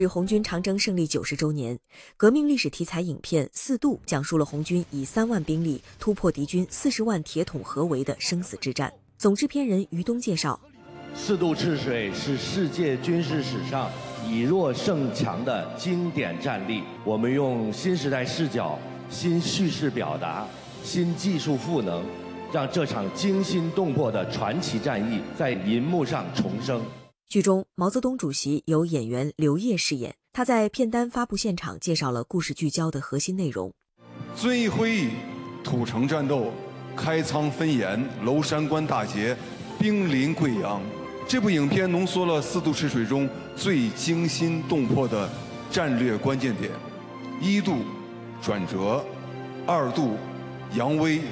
是红军长征胜利90周年，革命历史题材影片《4渡》讲述了红军以3万兵力突破敌军40万铁桶合围的生死之战。总制片人于东介绍 ，4渡赤水是世界军事史上以弱胜强的经典战例。我们用新时代视角、新叙事表达、新技术赋能，让这场惊心动魄的传奇战役在银幕上重生。 剧中，毛泽东主席由演员刘烨饰演。他在片单发布现场介绍了故事聚焦的核心内容： 遵义会议、土城战斗、开仓分盐、娄山关大捷、兵临贵阳。这部影片浓缩了4渡赤水中最惊心动魄的战略关键点：1渡转折，2渡扬威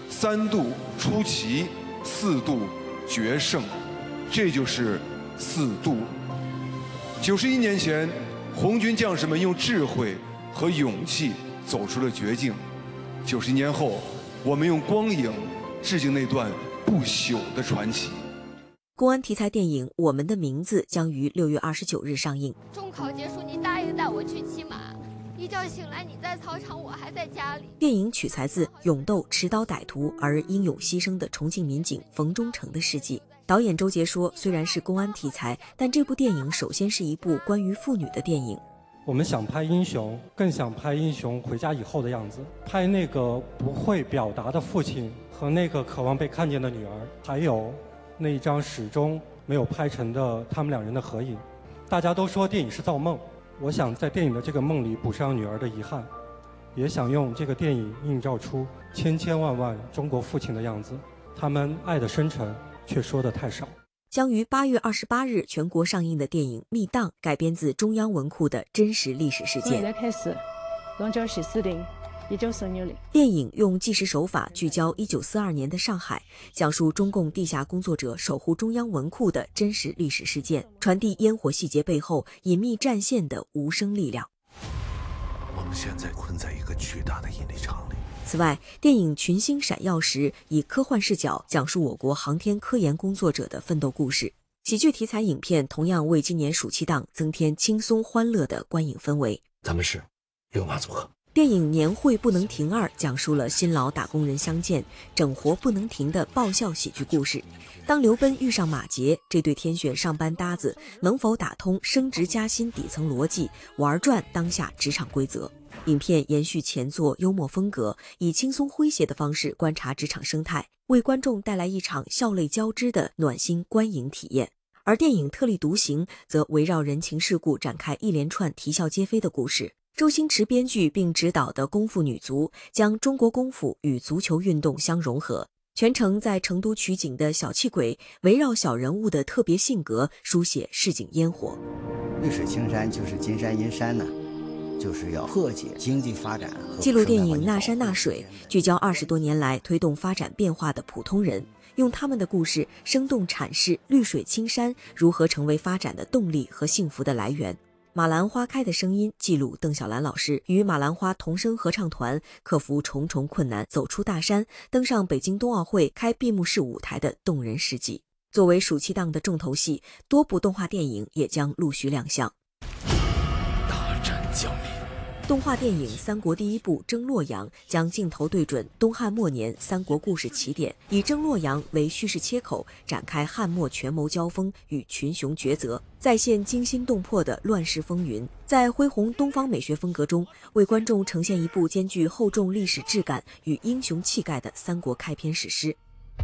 ，3渡出奇，4渡决胜。这就是4渡。91年前，红军将士们用智慧和勇气走出了绝境。91年后，我们用光影致敬那段不朽的传奇。 公安题材电影《我们的名字》将于6月29日上映。 中考结束，你答应带我去骑马，一觉醒来你在操场，我还在家里。 电影取材自勇斗持刀歹徒而英勇牺牲的重庆民警冯忠诚的事迹。导演周杰说，虽然是公安题材，但这部电影首先是一部关于妇女的电影。 我们想拍英雄，更想拍英雄回家以后的样子，拍那个不会表达的父亲和那个渴望被看见的女儿，还有那一张始终没有拍成的他们2人的合影。大家都说电影是造梦，我想在电影的这个梦里补上女儿的遗憾，也想用这个电影映照出千千万万中国父亲的样子，他们爱的深沉却说的太少。 将于8月28日全国上映的电影《密档》改编自中央文库的真实历史事件。 现在开始，龙江市司令1946年。 电影用纪实手法聚焦1942年的上海，讲述中共地下工作者守护中央文库的真实历史事件，传递烟火细节背后隐秘战线的无声力量。 我们现在困在一个巨大的引力场里。 此外，电影《群星闪耀时》以科幻视角讲述我国航天科研工作者的奋斗故事。喜剧题材影片同样为今年暑期档增添轻松欢乐的观影氛围。 咱们是六马组合。 电影《年会不能停2》讲述了辛劳打工人相见、整活不能停的爆笑喜剧故事。当刘奔遇上马杰，这对天选上班搭子能否打通升职加薪底层逻辑，玩转当下职场规则？影片延续前作幽默风格，以轻松诙谐的方式观察职场生态，为观众带来一场笑泪交织的暖心观影体验。而电影《特立独行》则围绕人情世故展开一连串啼笑皆非的故事。周星驰编剧并执导的功夫女足将中国功夫与足球运动相融合，全程在成都取景的小气鬼围绕小人物的特别性格书写市井烟火。 绿水青山就是金山银山呢，就是要破解经济发展。 纪录电影《那山那水》聚焦20多年来推动发展变化的普通人，用他们的故事生动阐释绿水青山如何成为发展的动力和幸福的来源。马兰花开的声音记录邓小兰老师与马兰花童声合唱团克服重重困难，走出大山，登上北京冬奥会开闭幕式舞台的动人事迹。作为暑期档的重头戏，多部动画电影也将陆续亮相。 大战降临。 动画电影《三国第一部征洛阳》将镜头对准东汉末年三国故事起点，以征洛阳为叙事切口，展开汉末权谋交锋与群雄抉择，再现惊心动魄的乱世风云。在恢宏东方美学风格中，为观众呈现一部兼具厚重历史质感与英雄气概的三国开篇史诗。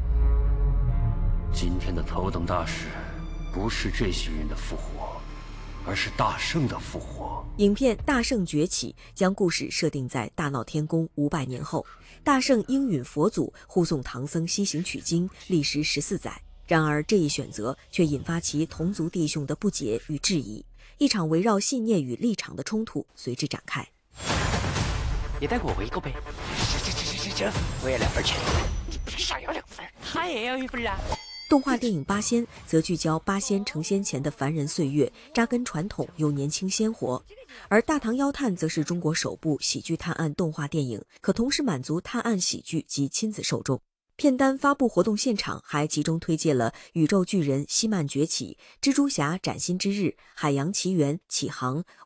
今天的头等大事，不是这些人的复活，而是大圣的复活。 影片《大圣崛起》将故事设定在大闹天宫500年后，大圣应允佛祖护送唐僧西行取经，历时14载。然而这一选择却引发其同族弟兄的不解与质疑，一场围绕信念与立场的冲突随之展开。 你带我一个呗？行，我也2份钱。你不是想要2份？他也要1份啊。 动画电影《八仙》则聚焦八仙成仙前的凡人岁月，扎根传统又年轻鲜活；而《大唐妖探》则是中国首部喜剧探案动画电影，可同时满足探案喜剧及亲子受众。 片单发布活动现场还集中推介了《宇宙巨人：希曼崛起》、《蜘蛛侠：崭新之日》、《海洋奇缘：启航》、《